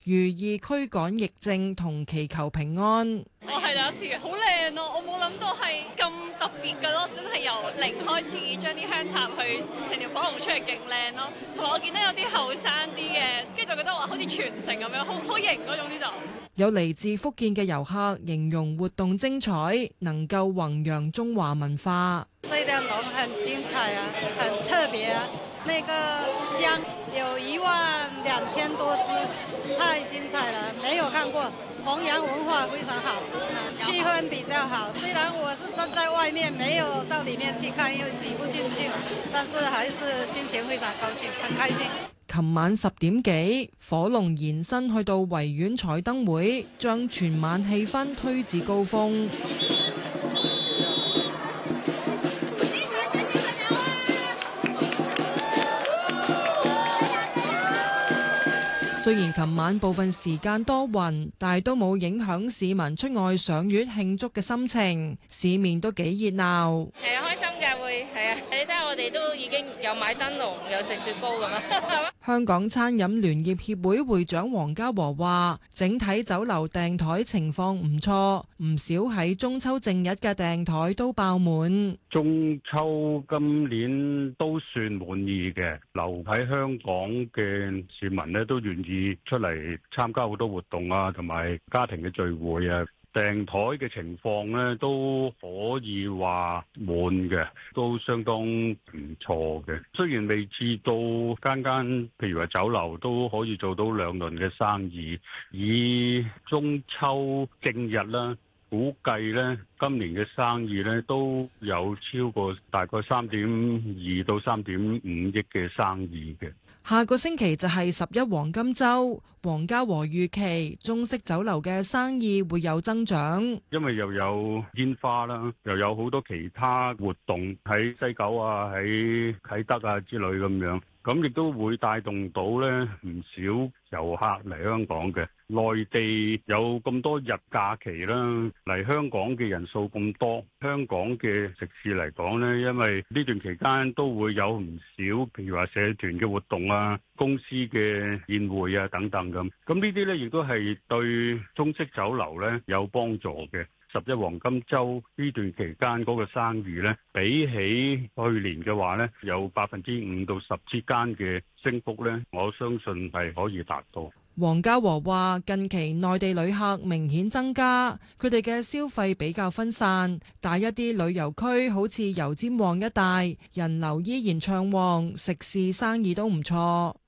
寓意驅趕疫症同祈求平安。 我係第一次嘅，好靚咯！我冇諗到係咁特別㗎咯，真係由零開始將啲香插去成條火龍出嚟，勁靚咯。同埋我見到有啲後生啲嘅，跟住就覺得話好似傳承咁樣，好型嗰種啲就。 有嚟自福建嘅遊客形容活動精彩，能夠弘揚中華文化。 這條龍很精彩啊，很特別啊！那個香有12000多隻，太精彩了，沒有看過。弘揚文化非常好，氣氛比較好。雖然我是站在外面，沒有到裡面去看，因為擠不進去，但是還是心情非常高興，很開心。 琴晚10點幾，火龍延伸去到維園彩燈會，將全晚氣氛推至高峰。雖然琴晚部分時間多雲，但係都冇影響市民出外賞月慶祝嘅心情，市面都幾熱鬧。 係啊，開心嘅會係啊！你睇下我哋都已經有買燈籠，有食雪糕咁啊！ 香港餐飲聯業協會會長黃家和話，整體酒樓訂台情況唔錯，唔少喺中秋正日嘅訂台都爆滿。 中秋今年都算滿意嘅，留喺香港嘅市民呢都願意出嚟參加好多活動啊，同埋家庭嘅聚會啊。訂台嘅情況呢都可以話滿嘅，都相當唔錯嘅。雖然未至到間間，譬如話酒樓都可以做到2輪嘅生意，以中秋正日啦，估計呢今年嘅生意呢都有超過大概3.2到3.5億嘅生意嘅。 下個星期就係11黃金週，黃家和預期中式酒樓嘅生意會有增長， 因為又有煙花啦，又有好多其他活動喺西九啊、喺啟德啊之類咁樣，咁亦都會帶動到呢唔少遊客嚟香港嘅。內地有咁多日假期啦，嚟香港嘅人數咁多，香港嘅食肆嚟講呢，因為呢段期間都會有唔少，譬如話社團嘅活動啊、公司嘅宴會啊等等咁，咁呢啲呢亦都係對中式酒樓呢有幫助嘅。11黃金週呢段期間嗰個生意呢，比起去年嘅話呢，有5%到10%之間嘅升幅呢，我相信係可以達到。 黃家和話：近期內地旅客明顯增加，佢哋嘅消費比較分散，但一啲旅遊區好似油尖旺一帶，人流依然暢旺，食肆生意都唔錯。